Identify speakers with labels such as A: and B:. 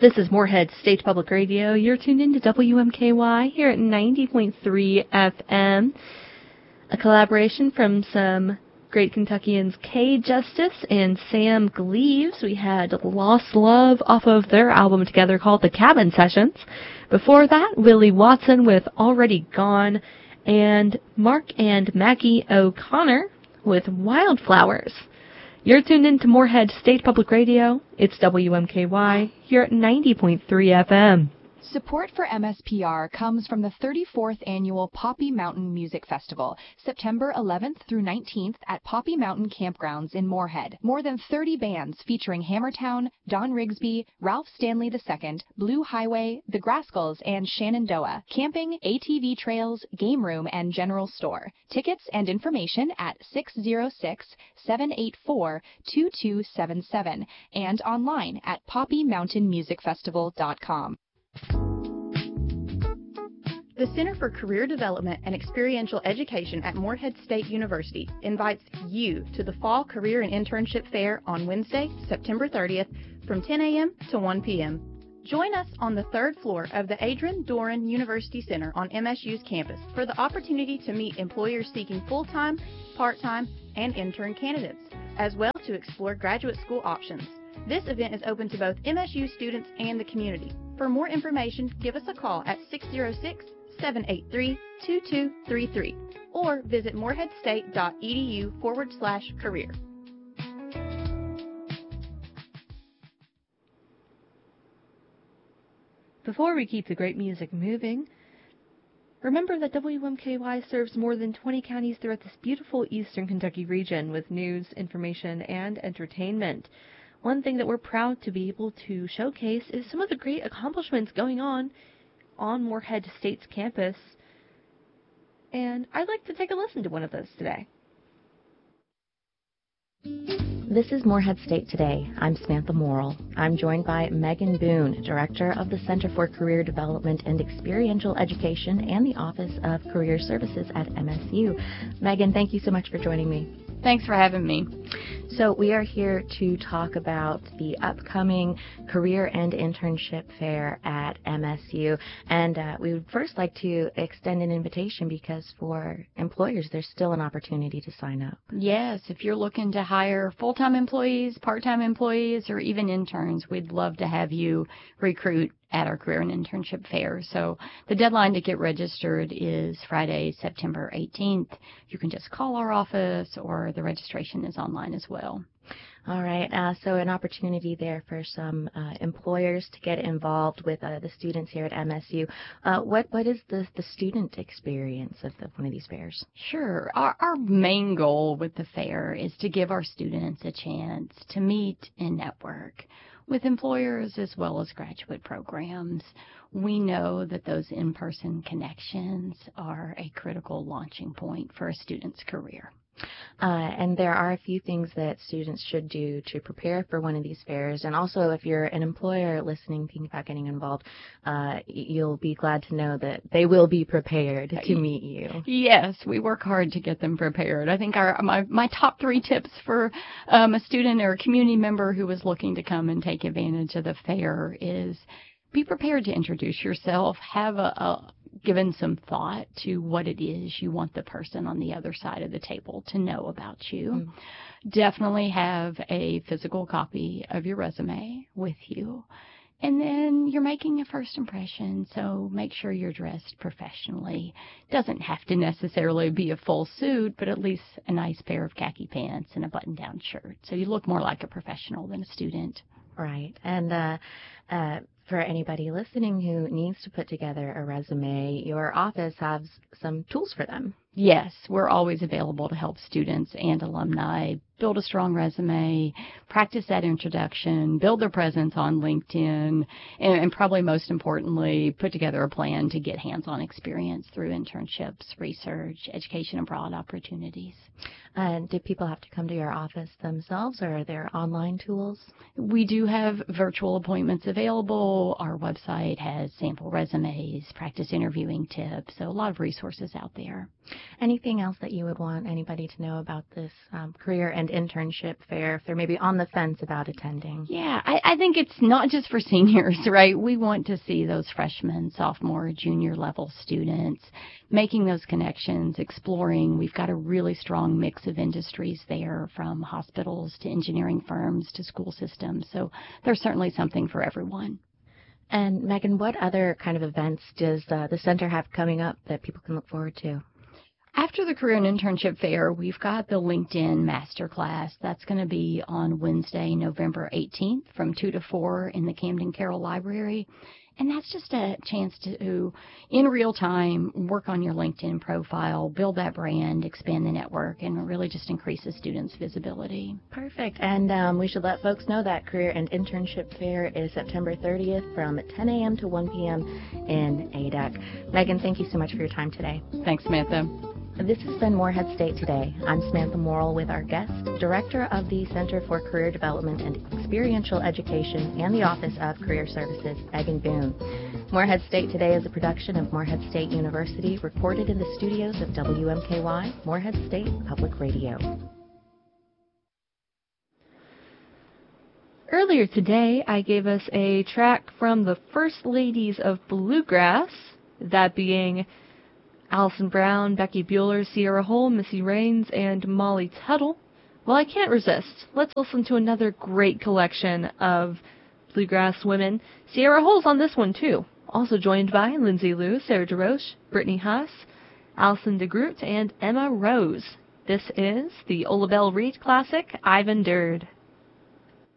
A: This is Moorhead State Public Radio. You're tuned in to WMKY here at 90.3 FM. A collaboration from some great Kentuckians, Kay Justice and Sam Gleaves. We had Lost Love off of their album together called The Cabin Sessions. Before that, Willie Watson with Already Gone, and Mark and Maggie O'Connor with Wildflowers. You're tuned in to Moorhead State Public Radio. It's WMKY here at 90.3 FM.
B: Support for MSPR comes from the 34th Annual Poppy Mountain Music Festival, September 11th through 19th at Poppy Mountain Campgrounds in Moorhead. More than 30 bands featuring Hammertown, Don Rigsby, Ralph Stanley II, Blue Highway, The Grascals, and Shenandoah. Camping, ATV trails, game room, and general store. Tickets and information at 606-784-2277 and online at poppymountainmusicfestival.com.
C: The Center for Career Development and Experiential Education at Moorhead State University invites you to the Fall Career and Internship Fair on Wednesday, September 30th from 10 a.m. to 1 p.m. Join us on the third floor of the Adrian Doran University Center on MSU's campus for the opportunity to meet employers seeking full-time, part-time, and intern candidates, as well to explore graduate school options. This event is open to both MSU students and the community. For more information, give us a call at 606-783-2233 or visit moorheadstate.edu/career.
A: Before we keep the great music moving, remember that WMKY serves more than 20 counties throughout this beautiful eastern Kentucky region with news, information, and entertainment. One thing that we're proud to be able to showcase is some of the great accomplishments going on Moorhead State's campus. And I'd like to take a listen to one of those today.
D: This is Moorhead State Today. I'm Samantha Morrill. I'm joined by Megan Boone, Director of the Center for Career Development and Experiential Education and the Office of Career Services at MSU. Megan, thank you so much for joining me.
E: Thanks for having me.
D: So we are here to talk about the upcoming Career and Internship Fair at MSU. And we would first like to extend an invitation because for employers, there's still an opportunity to sign up.
E: Yes, if you're looking to hire full-time employees, part-time employees, or even interns, we'd love to have you recruit at our Career and Internship Fair. So the deadline to get registered is Friday, September 18th. You can just call our office or the registration is online as well.
D: All right. So an opportunity there for some employers to get involved with the students here at MSU. What is the student experience of one of these fairs?
E: Sure. Our main goal with the fair is to give our students a chance to meet and network with employers as well as graduate programs. We know that those in-person connections are a critical launching point for a student's career.
D: And there are a few things that students should do to prepare for one of these fairs. And also, if you're an employer listening, thinking about getting involved, you'll be glad to know that they will be prepared to meet you.
E: Yes, we work hard to get them prepared. I think my top 3 tips for a student or a community member who is looking to come and take advantage of the fair is be prepared to introduce yourself, have given some thought to what it is you want the person on the other side of the table to know about you. Definitely have a physical copy of your resume with you. And then you're making a first impression, so make sure you're dressed professionally. Doesn't have to necessarily be a full suit, but at least a nice pair of khaki pants and a button-down shirt. So you look more like a professional than a student.
D: Right. And for anybody listening who needs to put together a resume, your office has some tools for them.
E: Yes, we're always available to help students and alumni build a strong resume, practice that introduction, build their presence on LinkedIn, and probably most importantly, put together a plan to get hands-on experience through internships, research, education abroad opportunities.
D: Do people have to come to your office themselves, or are there online tools?
E: We do have virtual appointments available. Our website has sample resumes, practice interviewing tips, so a lot of resources out there.
D: Anything else that you would want anybody to know about this Career and and internship fair if they're maybe on the fence about attending?
E: Yeah, I think it's not just for seniors, right? We want to see those freshmen, sophomore, junior level students making those connections, exploring. We've got a really strong mix of industries there, from hospitals to engineering firms to school systems. So there's certainly something for everyone.
D: And Megan, what other kind of events does the center have coming up that people can look forward to?
E: After the Career and Internship Fair, we've got the LinkedIn Masterclass. That's going to be on Wednesday, November 18th from 2 to 4 in the Camden Carroll Library. And that's just a chance to, in real time, work on your LinkedIn profile, build that brand, expand the network, and really just increase the students' visibility.
D: Perfect. And we should let folks know that Career and Internship Fair is September 30th from 10 a.m. to 1 p.m. in ADEC. Megan, thank you so much for your time today.
E: Thanks, Samantha.
D: This has been Morehead State Today. I'm Samantha Morrill with our guest, Director of the Center for Career Development and Experiential Education and the Office of Career Services, Megan Boone. Morehead State Today is a production of Morehead State University, recorded in the studios of WMKY, Morehead State Public Radio.
A: Earlier today, I gave us a track from the First Ladies of Bluegrass, that being Allison Brown, Becky Bueller, Sierra Hull, Missy Raines, and Molly Tuttle. Well, I can't resist. Let's listen to another great collection of bluegrass women. Sierra Hull's on this one, too. Also joined by Lindsay Lou, Sarah DeRoche, Brittany Huss, Alison DeGroot, and Emma Rose. This is the Ola Belle Reed classic, I've Endured.